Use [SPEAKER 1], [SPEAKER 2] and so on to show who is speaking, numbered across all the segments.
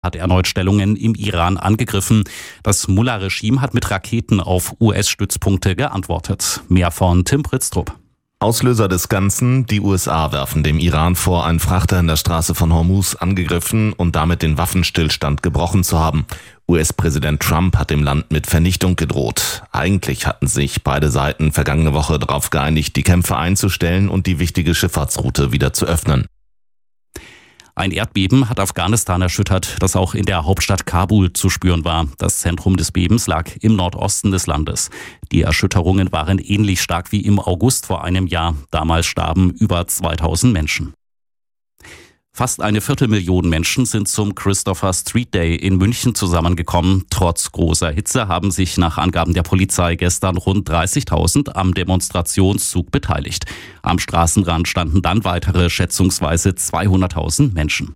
[SPEAKER 1] hat erneut Stellungen im Iran angegriffen. Das Mullah-Regime hat mit Raketen auf US-Stützpunkte geantwortet. Mehr von Tim Pritztrup.
[SPEAKER 2] Auslöser des Ganzen: die USA werfen dem Iran vor, einen Frachter in der Straße von Hormuz angegriffen und damit den Waffenstillstand gebrochen zu haben. US-Präsident Trump hat dem Land mit Vernichtung gedroht. Eigentlich hatten sich beide Seiten vergangene Woche darauf geeinigt, die Kämpfe einzustellen und die wichtige Schifffahrtsroute wieder zu öffnen.
[SPEAKER 1] Ein Erdbeben hat Afghanistan erschüttert, das auch in der Hauptstadt Kabul zu spüren war. Das Zentrum des Bebens lag im Nordosten des Landes. Die Erschütterungen waren ähnlich stark wie im August vor einem Jahr. Damals starben über 2000 Menschen. Fast 250.000 Menschen sind zum Christopher Street Day in München zusammengekommen. Trotz großer Hitze haben sich nach Angaben der Polizei gestern rund 30.000 am Demonstrationszug beteiligt. Am Straßenrand standen dann weitere schätzungsweise 200.000 Menschen.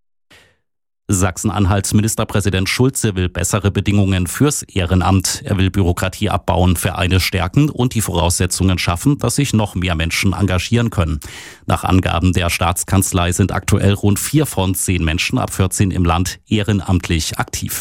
[SPEAKER 1] Sachsen-Anhalts Ministerpräsident Schulze will bessere Bedingungen fürs Ehrenamt. Er will Bürokratie abbauen, Vereine stärken und die Voraussetzungen schaffen, dass sich noch mehr Menschen engagieren können. Nach Angaben der Staatskanzlei sind aktuell rund 4 von 10 Menschen ab 14 im Land ehrenamtlich aktiv.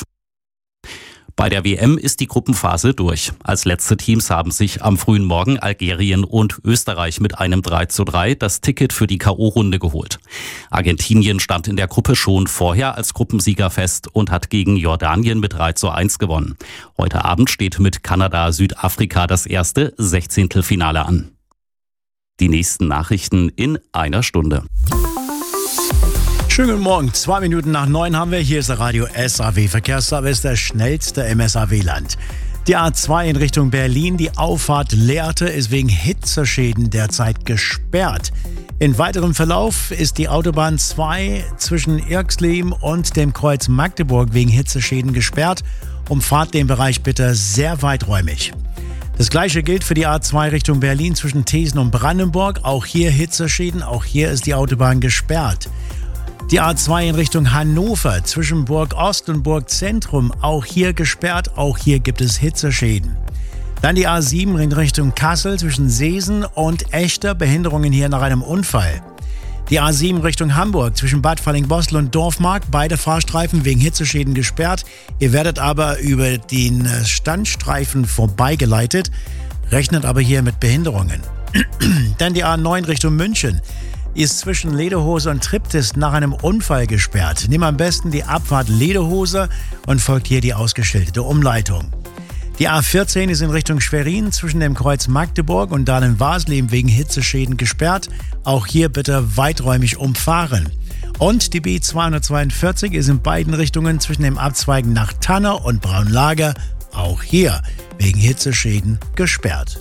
[SPEAKER 1] Bei der WM ist die Gruppenphase durch. Als letzte Teams haben sich am frühen Morgen Algerien und Österreich mit einem 3:3 das Ticket für die K.O.-Runde geholt. Argentinien stand in der Gruppe schon vorher als Gruppensieger fest und hat gegen Jordanien mit 3:1 gewonnen. Heute Abend steht mit Kanada-Südafrika das erste 16. an. Die nächsten Nachrichten in einer Stunde.
[SPEAKER 3] Schönen guten Morgen, 2 Minuten nach 9 haben wir. Hier ist der Radio SAW Verkehrsservice, der schnellste im SAW-Land. Die A2 in Richtung Berlin, die Auffahrt Lehrte, ist wegen Hitzeschäden derzeit gesperrt. In weiterem Verlauf ist die Autobahn 2 zwischen Irxleben und dem Kreuz Magdeburg wegen Hitzeschäden gesperrt. Umfahrt den Bereich bitte sehr weiträumig. Das Gleiche gilt für die A2 Richtung Berlin zwischen Thesen und Brandenburg. Auch hier Hitzeschäden, auch hier ist die Autobahn gesperrt. Die A2 in Richtung Hannover zwischen Burg Ost und Burg Zentrum, auch hier gesperrt, auch hier gibt es Hitzeschäden. Dann die A7 in Richtung Kassel zwischen Seesen und Echter, Behinderungen hier nach einem Unfall. Die A7 Richtung Hamburg zwischen Bad Fallingbostel und Dorfmark, beide Fahrstreifen wegen Hitzeschäden gesperrt. Ihr werdet aber über den Standstreifen vorbeigeleitet, rechnet aber hier mit Behinderungen. Dann die A9 Richtung München. Ist zwischen Lederhose und Triptis nach einem Unfall gesperrt. Nimm am besten die Abfahrt Lederhose und folgt hier die ausgeschilderte Umleitung. Die A14 ist in Richtung Schwerin zwischen dem Kreuz Magdeburg und Dahlen-Wasleben wegen Hitzeschäden gesperrt. Auch hier bitte weiträumig umfahren. Und die B242 ist in beiden Richtungen zwischen dem Abzweigen nach Tanner und Braunlager, auch hier wegen Hitzeschäden gesperrt.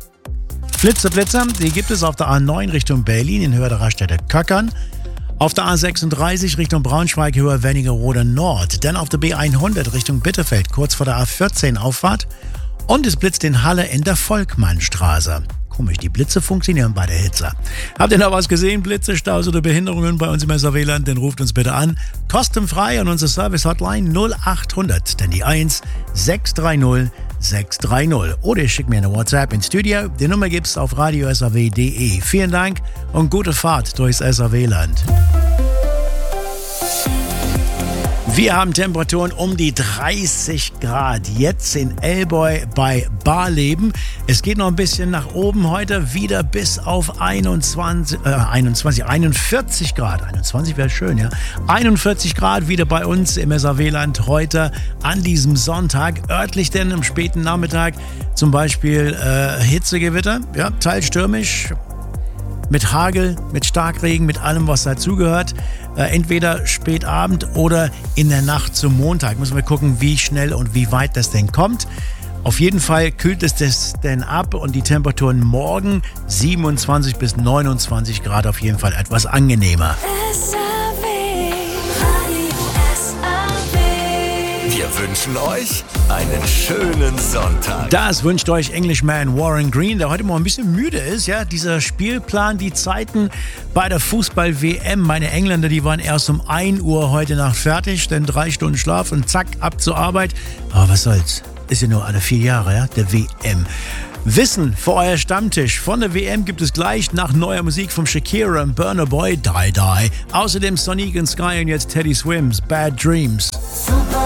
[SPEAKER 3] Blitzer, die gibt es auf der A9 Richtung Berlin in Höhe der Raststätte Köckern. Auf der A36 Richtung Braunschweig, Höhe Wernigerode Nord. Dann auf der B100 Richtung Bitterfeld, kurz vor der A14 Auffahrt. Und es blitzt in Halle in der Volkmannstraße. Komisch, die Blitze funktionieren bei der Hitze. Habt ihr noch was gesehen? Blitze, Staus oder Behinderungen bei uns im SAW-Land? Dann ruft uns bitte an. Kostenfrei an unsere Service-Hotline 0800, denn die 1 630 630. Oder ihr schickt mir eine WhatsApp ins Studio. Die Nummer gibt's auf radiosaw.de. Vielen Dank und gute Fahrt durchs SAW-Land. Wir haben Temperaturen um die 30 Grad. Jetzt in Elboy bei Barleben. Es geht noch ein bisschen nach oben heute, wieder bis auf 41 Grad. 21 wäre schön, ja. 41 Grad wieder bei uns im SAW-Land heute an diesem Sonntag. Örtlich denn am späten Nachmittag zum Beispiel Hitzegewitter, ja, teils stürmisch. Mit Hagel, mit Starkregen, mit allem, was dazugehört. Entweder spät Abend oder in der Nacht zum Montag. Müssen wir gucken, wie schnell und wie weit das denn kommt. Auf jeden Fall kühlt es das denn ab und die Temperaturen morgen 27 bis 29 Grad auf jeden Fall etwas angenehmer.
[SPEAKER 4] Wir wünschen euch einen schönen Sonntag.
[SPEAKER 3] Das wünscht euch Englishman Warren Green, der heute mal ein bisschen müde ist. Ja, dieser Spielplan, die Zeiten bei der Fußball-WM. Meine Engländer, die waren erst um 1 Uhr heute Nacht fertig, dann 3 Stunden Schlaf und zack, ab zur Arbeit. Aber was soll's? Ist ja nur alle 4 Jahre, ja, der WM. Wissen für euer Stammtisch. Von der WM gibt es gleich nach neuer Musik vom Shakira und Burna Boy Die Die. Außerdem Sonic and Sky und jetzt Teddy Swims Bad Dreams.